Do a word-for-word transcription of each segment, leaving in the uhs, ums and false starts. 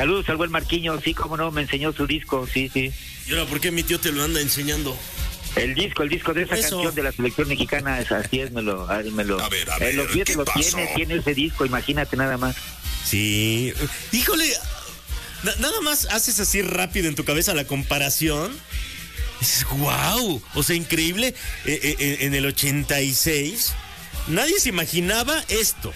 Saludos al buen Marquiño, sí, cómo no, me enseñó su disco, sí, sí. ¿Y ahora por qué mi tío te lo anda enseñando? El disco, el disco de esa Eso. canción de la selección mexicana, es, así es, me lo... Me lo a ver, a ver, eh, los ¿qué lo pasó? tiene, tiene ese disco, imagínate nada más. Sí, híjole, na- nada más haces así rápido en tu cabeza la comparación. Dices, wow, o sea, increíble, eh, eh, en el ochenta y seis nadie se imaginaba esto.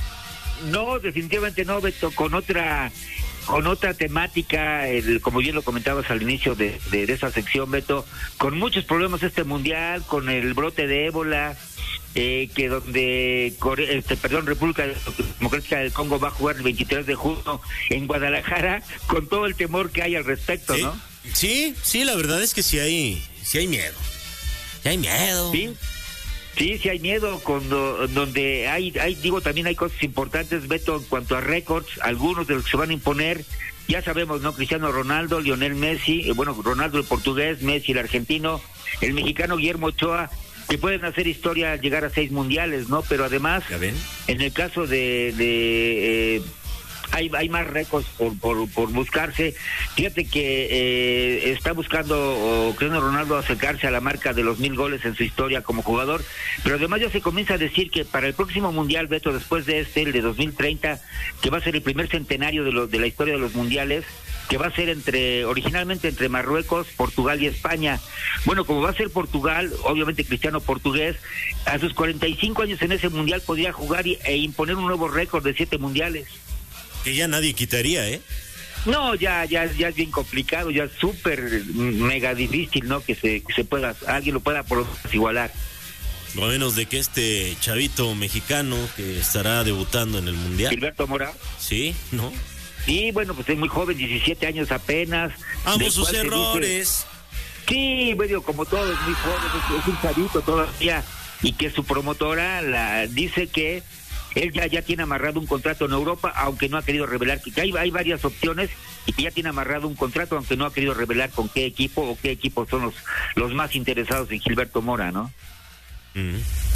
No, definitivamente no, Beto, con otra... con otra temática, el, como bien lo comentabas al inicio de, de, de esa sección, Beto, con muchos problemas este mundial, con el brote de ébola, eh, que donde, Core, este, perdón, República Democrática del Congo va a jugar el veintitrés de junio en Guadalajara, con todo el temor que hay al respecto, ¿Sí? ¿no? Sí, sí, la verdad es que sí hay, sí hay miedo, sí hay miedo. Sí. Sí, sí hay miedo, cuando, donde hay, hay, digo, también hay cosas importantes, Beto, en cuanto a récords, algunos de los que se van a imponer, ya sabemos, ¿no? Cristiano Ronaldo, Lionel Messi, eh, bueno, Ronaldo el portugués, Messi el argentino, el mexicano Guillermo Ochoa, que pueden hacer historia al llegar a seis mundiales, ¿no? Pero además, ¿Ya ven? en el caso de... de eh, Hay, hay más récords por, por, por buscarse. Fíjate que eh, está buscando o Cristiano Ronaldo acercarse a la marca de los mil goles en su historia como jugador, pero además ya se comienza a decir que para el próximo mundial, Beto, después de este, el de dos mil treinta, que va a ser el primer centenario de, lo, de la historia de los mundiales, que va a ser entre originalmente entre Marruecos, Portugal y España. Bueno, como va a ser Portugal, obviamente Cristiano portugués, a sus cuarenta y cinco años en ese mundial podría jugar y, e imponer un nuevo récord de siete mundiales. Que ya nadie quitaría, ¿eh? No, ya ya ya es bien complicado, ya es súper mega difícil, ¿no? Que se que se pueda, alguien lo pueda por lo menos igualar. A menos de que este chavito mexicano que estará debutando en el Mundial. Gilberto Mora. Sí, ¿no? Sí, bueno, pues es muy joven, diecisiete años apenas. Ambos sus errores. Dice, sí, bueno, como todo, es muy joven, es, es un chavito todavía. Y que su promotora la dice que él ya, ya tiene amarrado un contrato en Europa, aunque no ha querido revelar, que hay, hay varias opciones y que ya tiene amarrado un contrato, aunque no ha querido revelar con qué equipo o qué equipos son los, los más interesados en Gilberto Mora, ¿no? Mm.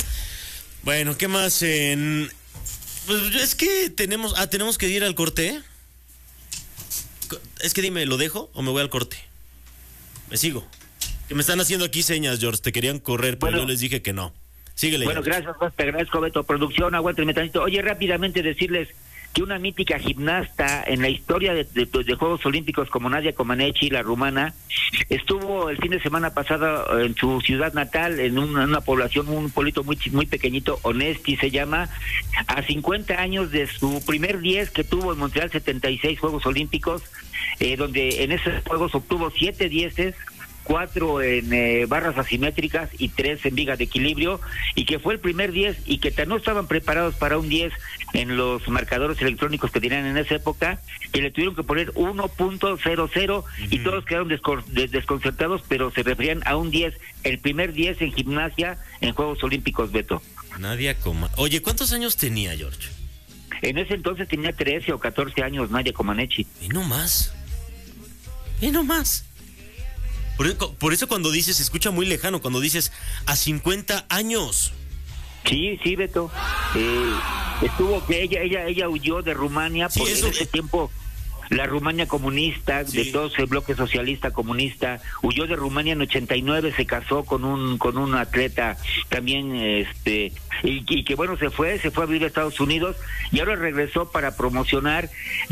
Bueno, ¿qué más? En... Pues es que tenemos... Ah, ¿tenemos que ir al corte? Es que dime, ¿lo dejo o me voy al corte? Me sigo. Que me están haciendo aquí señas, George, te querían correr, pero bueno, yo les dije que no. Síguele. Bueno, gracias, pues, te agradezco, Beto. Producción, aguántame tantito. Oye, rápidamente decirles que una mítica gimnasta en la historia de, de, de Juegos Olímpicos como Nadia Comaneci, la rumana, estuvo el fin de semana pasado en su ciudad natal, en una, una población, un pueblito muy muy pequeñito, Onesti se llama, a cincuenta años de su primer diez que tuvo en Montreal setenta y seis Juegos Olímpicos, eh, donde en esos Juegos obtuvo siete dieces, cuatro en eh, barras asimétricas y tres en viga de equilibrio, y que fue el primer diez y que no estaban preparados para un diez en los marcadores electrónicos que tenían en esa época, que le tuvieron que poner uno punto cero cero uh-huh. y todos quedaron descor- des- desconcertados, pero se referían a un diez, el primer diez en gimnasia en Juegos Olímpicos, Beto. Nadia Coma. Oye, ¿cuántos años tenía, George? En ese entonces tenía trece o catorce años Nadia Comaneci. Y no más. Y no más. Por, por eso cuando dices, se escucha muy lejano, cuando dices a cincuenta años. Sí, sí, Beto. Eh, estuvo que ella ella ella huyó de Rumania, sí, porque eso... en ese tiempo la Rumania comunista, sí, de todo ese bloque socialista comunista, huyó de Rumania en ochenta y nueve, se casó con un con un atleta también, este y, y que bueno, se fue, se fue a vivir a Estados Unidos y ahora regresó para promocionar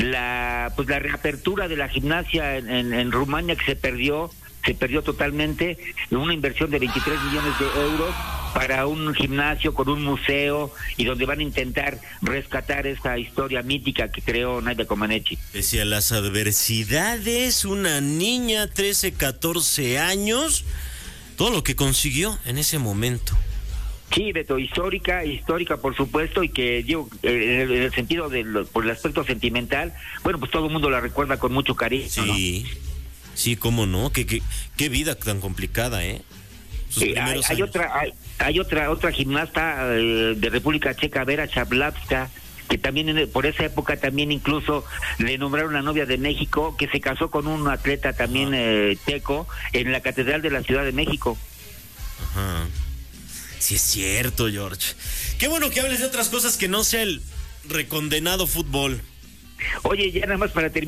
la pues la reapertura de la gimnasia en, en, en Rumania, que se perdió se perdió totalmente, una inversión de veintitrés millones de euros para un gimnasio con un museo y donde van a intentar rescatar esta historia mítica que creó Nadia Comaneci. Pese a las adversidades, una niña, trece, catorce años, todo lo que consiguió en ese momento. Sí, Beto, histórica, histórica por supuesto, y que digo, eh, en el sentido del por el aspecto sentimental, bueno, pues todo el mundo la recuerda con mucho cariño, sí. ¿No? Sí, cómo no, qué, qué, qué vida tan complicada, ¿eh? Sus eh hay, hay otra, hay, hay otra, otra gimnasta eh, de República Checa, Vera Chablavska, que también en, por esa época también incluso le nombraron la novia de México, que se casó con un atleta también eh, checo en la Catedral de la Ciudad de México. Ajá. Sí es cierto, George. Qué bueno que hables de otras cosas que no sea el recondenado fútbol. Oye, ya nada más para terminar.